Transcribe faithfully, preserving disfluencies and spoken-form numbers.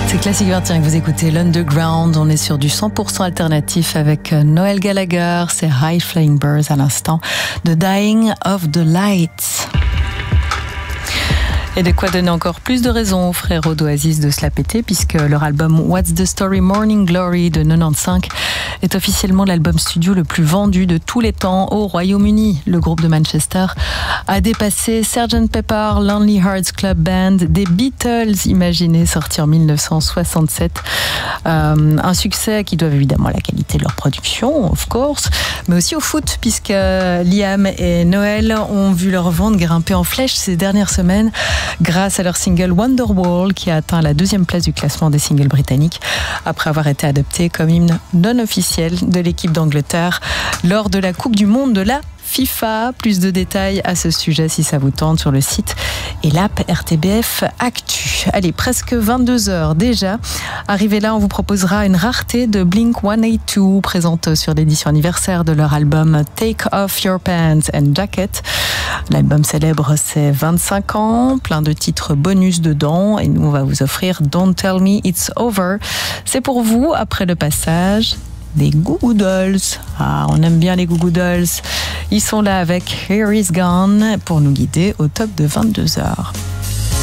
C'est Classic vingt et un que vous écoutez, l'Underground. On est sur du cent pour cent alternatif avec Noel Gallagher. C'est High Flying Birds à l'instant de Dying of the Lights. Et de quoi donner encore plus de raisons aux frères d'Oasis de se la péter, puisque leur album What's the Story Morning Glory de quatre-vingt-quinze est officiellement l'album studio le plus vendu de tous les temps au Royaume-Uni. Le groupe de Manchester a dépassé sergeant Pepper, Lonely Hearts Club Band, des Beatles, imaginez, sortis en dix-neuf cent soixante-sept. Euh, un succès qui doit évidemment à la qualité de leur production, of course, mais aussi au foot, puisque Liam et Noel ont vu leur vente grimper en flèche ces dernières semaines grâce à leur single Wonderwall qui a atteint la deuxième place du classement des singles britanniques après avoir été adopté comme hymne non officiel de l'équipe d'Angleterre lors de la Coupe du Monde de la FIFA. Plus de détails à ce sujet si ça vous tente sur le site et l'app R T B F Actu. Allez, presque vingt-deux heures déjà. Arrivé là, on vous proposera une rareté de Blink cent quatre-vingt-deux présente sur l'édition anniversaire de leur album Take Off Your Pants and Jacket. L'album célèbre ses vingt-cinq ans, plein de titres bonus dedans et nous on va vous offrir Don't Tell Me It's Over. C'est pour vous après le passage des Goo Goo Dolls. Ah, on aime bien les Goo Goo Dolls. Ils sont là avec Here Is Gone pour nous guider au top de vingt-deux heures.